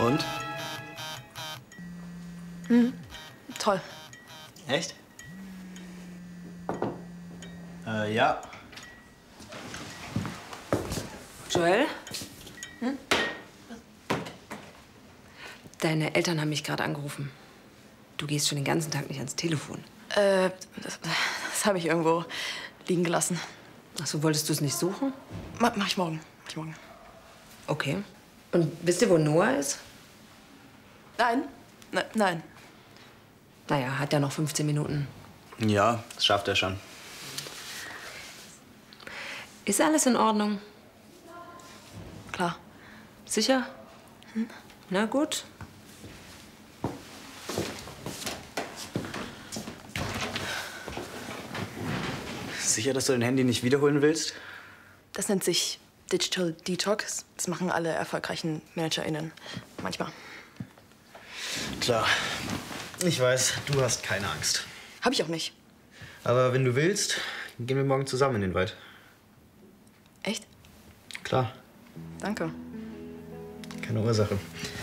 Und? Toll. Echt? Ja. Joel? Deine Eltern haben mich gerade angerufen. Du gehst schon den ganzen Tag nicht ans Telefon. Das habe ich irgendwo liegen gelassen. Ach so, wolltest du es nicht suchen? Mach ich morgen. Okay. Und wisst ihr, wo Noah ist? Nein. Nein. Naja, hat ja noch 15 Minuten. Ja, das schafft er schon. Ist alles in Ordnung? Klar. Sicher? Na gut. Sicher, dass du dein Handy nicht wiederholen willst? Das nennt sich Digital Detox. Das machen alle erfolgreichen ManagerInnen. Manchmal. Klar. Ich weiß, du hast keine Angst. Hab ich auch nicht. Aber wenn du willst, gehen wir morgen zusammen in den Wald. Echt? Klar. Danke. Keine Ursache.